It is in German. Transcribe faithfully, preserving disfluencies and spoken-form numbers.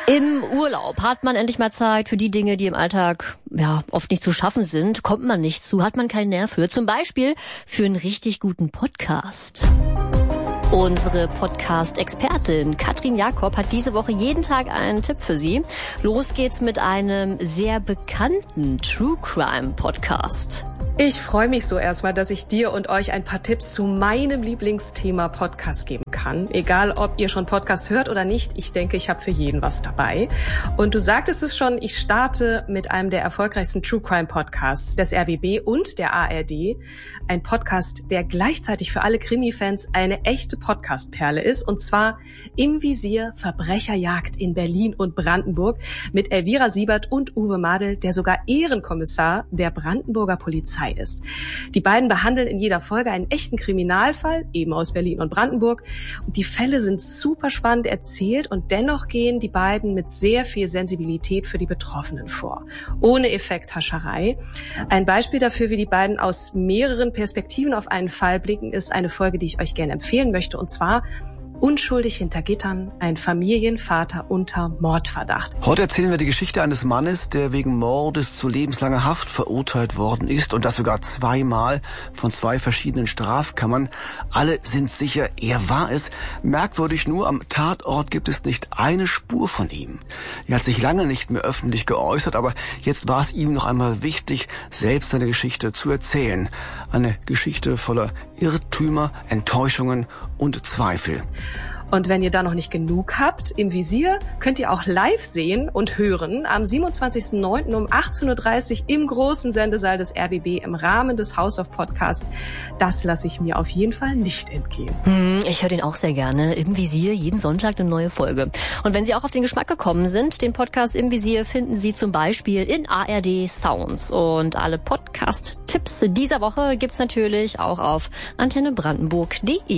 Im Urlaub hat man endlich mal Zeit für die Dinge, die im Alltag ja oft nicht zu schaffen sind. Kommt man nicht zu, hat man keinen Nerv für. Zum Beispiel für einen richtig guten Podcast. Unsere Podcast-Expertin Katrin Jakob hat diese Woche jeden Tag einen Tipp für Sie. Los geht's mit einem sehr bekannten True-Crime-Podcast. Ich freue mich so erstmal, dass ich dir und euch ein paar Tipps zu meinem Lieblingsthema Podcast geben kann. Egal, ob ihr schon Podcast hört oder nicht, ich denke, ich habe für jeden was dabei. Und du sagtest es schon, ich starte mit einem der erfolgreichsten True Crime Podcasts des R B B und der A R D. Ein Podcast, der gleichzeitig für alle Krimi-Fans eine echte Podcast-Perle ist. Und zwar Im Visier Verbrecherjagd in Berlin und Brandenburg mit Elvira Siebert und Uwe Madel, der sogar Ehrenkommissar der Brandenburger Polizei ist. Die beiden behandeln in jeder Folge einen echten Kriminalfall, eben aus Berlin und Brandenburg. Und die Fälle sind super spannend erzählt und dennoch gehen die beiden mit sehr viel Sensibilität für die Betroffenen vor. Ohne Effekthascherei. Ein Beispiel dafür, wie die beiden aus mehreren Perspektiven auf einen Fall blicken, ist eine Folge, die ich euch gerne empfehlen möchte, und zwar Unschuldig hinter Gittern, ein Familienvater unter Mordverdacht. Heute erzählen wir die Geschichte eines Mannes, der wegen Mordes zu lebenslanger Haft verurteilt worden ist und das sogar zweimal von zwei verschiedenen Strafkammern. Alle sind sicher, er war es. Merkwürdig nur, am Tatort gibt es nicht eine Spur von ihm. Er hat sich lange nicht mehr öffentlich geäußert, aber jetzt war es ihm noch einmal wichtig, selbst seine Geschichte zu erzählen. Eine Geschichte voller Irrtümer, Enttäuschungen und Zweifel. Und wenn ihr da noch nicht genug habt, Im Visier könnt ihr auch live sehen und hören am siebenundzwanzigsten neunten um achtzehn Uhr dreißig im großen Sendesaal des R B B im Rahmen des House of Podcast. Das lasse ich mir auf jeden Fall nicht entgehen. Hm, ich höre den auch sehr gerne. Im Visier, jeden Sonntag eine neue Folge. Und wenn Sie auch auf den Geschmack gekommen sind, den Podcast Im Visier finden Sie zum Beispiel in A R D Sounds. Und alle Podcast-Tipps dieser Woche gibt's natürlich auch auf antenne brandenburg punkt de.